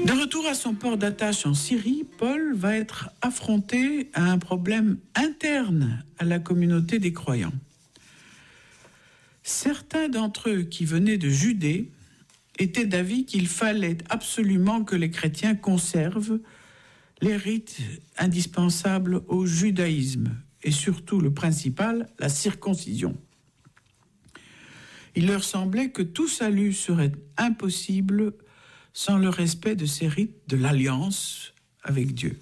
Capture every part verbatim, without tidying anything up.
De retour à son port d'attache en Syrie, Paul va être affronté à un problème interne à la communauté des croyants. Certains d'entre eux qui venaient de Judée étaient d'avis qu'il fallait absolument que les chrétiens conservent les rites indispensables au judaïsme, et surtout le principal, la circoncision. Il leur semblait que tout salut serait impossible sans le respect de ces rites de l'alliance avec Dieu.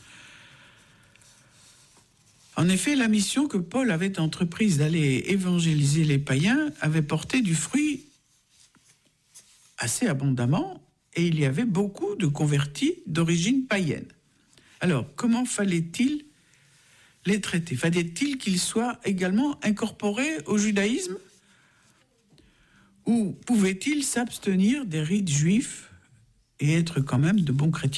En effet, la mission que Paul avait entreprise d'aller évangéliser les païens avait porté du fruit assez abondamment, et il y avait beaucoup de convertis d'origine païenne. Alors, comment fallait-il les traiter ? Fallait-il qu'ils soient également incorporés au judaïsme ? Ou pouvaient-ils s'abstenir des rites juifs et être quand même de bons chrétiens ?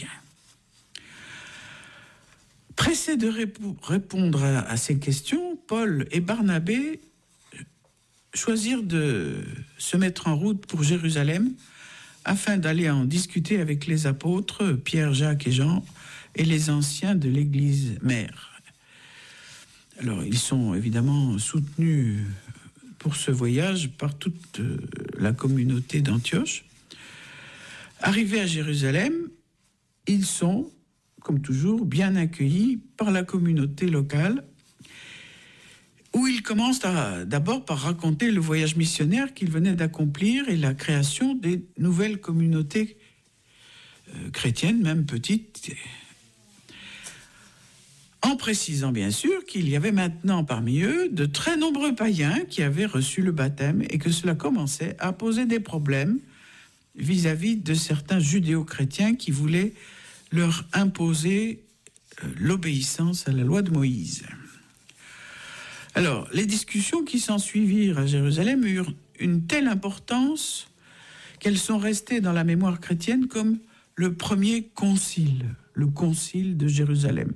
Pressés de rép- répondre à, à ces questions, Paul et Barnabé choisirent de se mettre en route pour Jérusalem afin d'aller en discuter avec les apôtres Pierre, Jacques et Jean et les anciens de l'église mère. Alors, ils sont évidemment soutenus pour ce voyage par toute la communauté d'Antioche. Arrivés à Jérusalem, ils sont, comme toujours, bien accueillis par la communauté locale, où ils commencent à, d'abord par raconter le voyage missionnaire qu'ils venaient d'accomplir et la création des nouvelles communautés euh, chrétiennes, même petites, en précisant bien sûr qu'il y avait maintenant parmi eux de très nombreux païens qui avaient reçu le baptême et que cela commençait à poser des problèmes vis-à-vis de certains judéo-chrétiens qui voulaient leur imposer l'obéissance à la loi de Moïse. Alors, les discussions qui s'ensuivirent à Jérusalem eurent une telle importance qu'elles sont restées dans la mémoire chrétienne comme le premier concile, le concile de Jérusalem,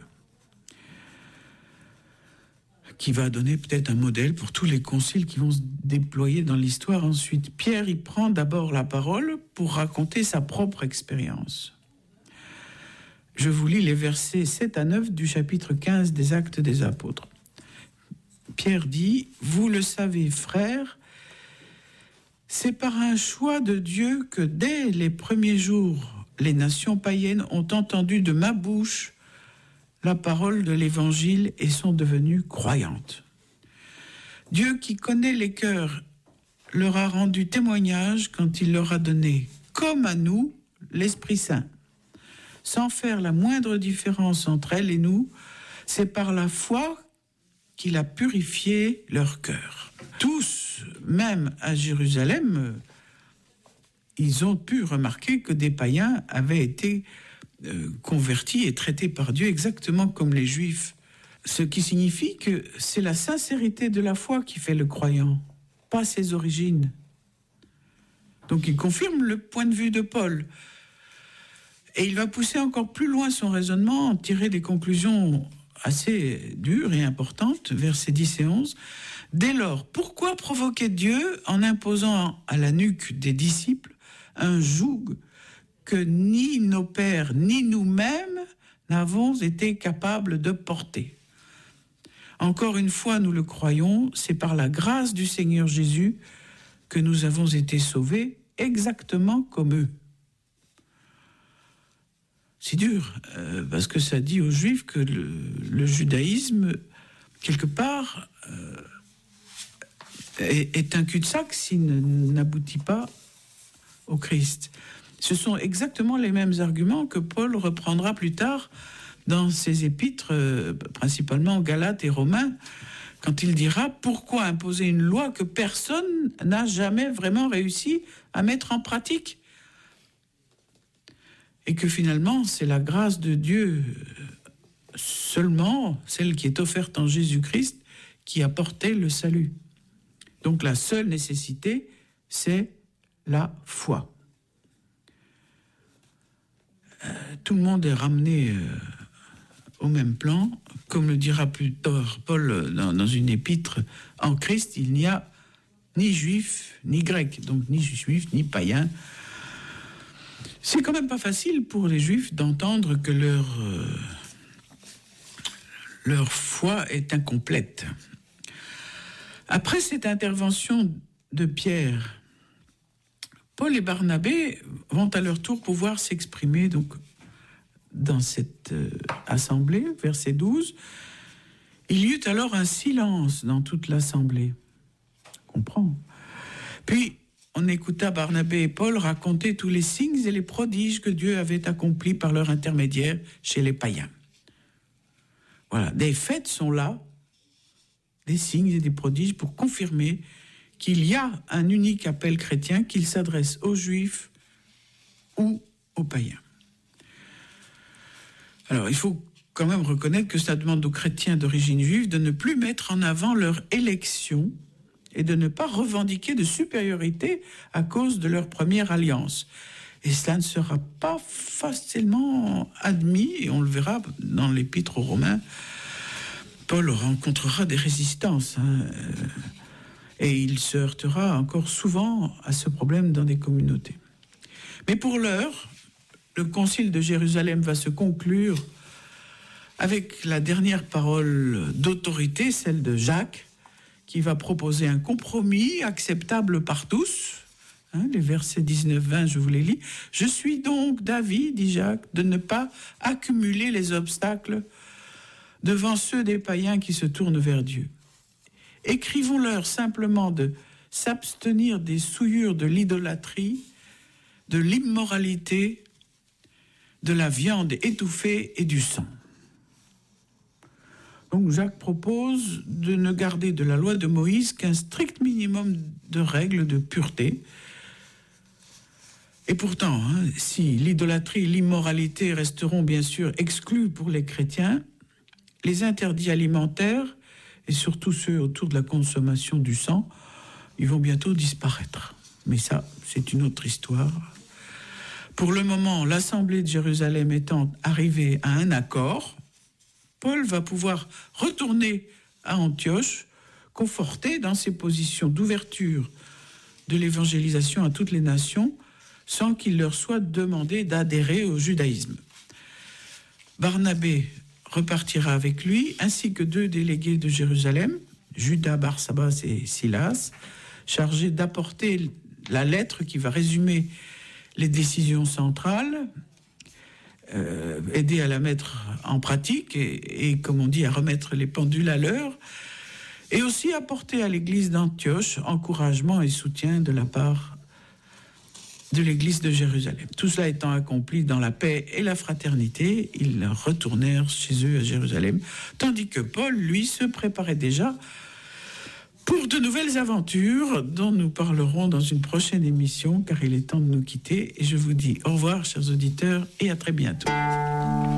qui va donner peut-être un modèle pour tous les conciles qui vont se déployer dans l'histoire ensuite. Pierre y prend d'abord la parole pour raconter sa propre expérience. Je vous lis les versets sept à neuf du chapitre quinze des Actes des Apôtres. Pierre dit « Vous le savez, frères, c'est par un choix de Dieu que dès les premiers jours, les nations païennes ont entendu de ma bouche la parole de l'Évangile et sont devenues croyantes. Dieu qui connaît les cœurs leur a rendu témoignage quand il leur a donné, comme à nous, l'Esprit Saint. Sans faire la moindre différence entre elles et nous, c'est par la foi qu'il a purifié leur cœur. Tous, même à Jérusalem, ils ont pu remarquer que des païens avaient été euh, convertis et traités par Dieu exactement comme les Juifs. Ce qui signifie que c'est la sincérité de la foi qui fait le croyant, pas ses origines. Donc il confirme le point de vue de Paul. Et il va pousser encore plus loin son raisonnement, tirer des conclusions assez dures et importantes, versets dix et onze. Dès lors, pourquoi provoquer Dieu en imposant à la nuque des disciples un joug que ni nos pères ni nous-mêmes n'avons été capables de porter? Encore une fois, nous le croyons, c'est par la grâce du Seigneur Jésus que nous avons été sauvés exactement comme eux. C'est dur, euh, parce que ça dit aux Juifs que le, le judaïsme, quelque part, euh, est, est un cul-de-sac s'il n'aboutit pas au Christ. Ce sont exactement les mêmes arguments que Paul reprendra plus tard dans ses épîtres, euh, principalement Galates et Romains, quand il dira « Pourquoi imposer une loi que personne n'a jamais vraiment réussi à mettre en pratique ?» Et que finalement, c'est la grâce de Dieu seulement, celle qui est offerte en Jésus-Christ, qui apportait le salut. Donc la seule nécessité, c'est la foi. Euh, tout le monde est ramené euh, au même plan, comme le dira plus tard Paul dans, dans une épître, en Christ, il n'y a ni juif, ni grec, donc ni juif, ni païen. C'est quand même pas facile pour les Juifs d'entendre que leur, euh, leur foi est incomplète. Après cette intervention de Pierre, Paul et Barnabé vont à leur tour pouvoir s'exprimer donc, dans cette euh, assemblée, verset douze. Il y eut alors un silence dans toute l'assemblée. On comprend. Puis, on écouta Barnabé et Paul raconter tous les signes et les prodiges que Dieu avait accomplis par leur intermédiaire chez les païens. Voilà, des faits sont là, des signes et des prodiges pour confirmer qu'il y a un unique appel chrétien, qu'il s'adresse aux Juifs ou aux païens. Alors, il faut quand même reconnaître que ça demande aux chrétiens d'origine juive de ne plus mettre en avant leur élection et de ne pas revendiquer de supériorité à cause de leur première alliance. Et cela ne sera pas facilement admis, et on le verra dans l'épître aux Romains. Paul rencontrera des résistances, hein, et il se heurtera encore souvent à ce problème dans des communautés. Mais pour l'heure, le concile de Jérusalem va se conclure avec la dernière parole d'autorité, celle de Jacques, qui va proposer un compromis acceptable par tous. Hein, les versets dix-neuf vingt, je vous les lis. « Je suis donc d'avis, dit Jacques, de ne pas accumuler les obstacles devant ceux des païens qui se tournent vers Dieu. Écrivons-leur simplement de s'abstenir des souillures de l'idolâtrie, de l'immoralité, de la viande étouffée et du sang. » Donc Jacques propose de ne garder de la loi de Moïse qu'un strict minimum de règles de pureté. Et pourtant, hein, si l'idolâtrie et l'immoralité resteront bien sûr exclus pour les chrétiens, les interdits alimentaires, et surtout ceux autour de la consommation du sang, ils vont bientôt disparaître. Mais ça, c'est une autre histoire. Pour le moment, l'Assemblée de Jérusalem étant arrivée à un accord, Paul va pouvoir retourner à Antioche, conforté dans ses positions d'ouverture de l'évangélisation à toutes les nations, sans qu'il leur soit demandé d'adhérer au judaïsme. Barnabé repartira avec lui, ainsi que deux délégués de Jérusalem, Judas, Barsabas et Silas, chargés d'apporter la lettre qui va résumer les décisions centrales, Euh, aider à la mettre en pratique et, et, comme on dit, à remettre les pendules à l'heure, et aussi apporter à l'église d'Antioche encouragement et soutien de la part de l'église de Jérusalem. Tout cela étant accompli dans la paix et la fraternité, ils retournèrent chez eux à Jérusalem, tandis que Paul, lui, se préparait déjà pour de nouvelles aventures dont nous parlerons dans une prochaine émission, car il est temps de nous quitter. Et je vous dis au revoir, chers auditeurs, et à très bientôt.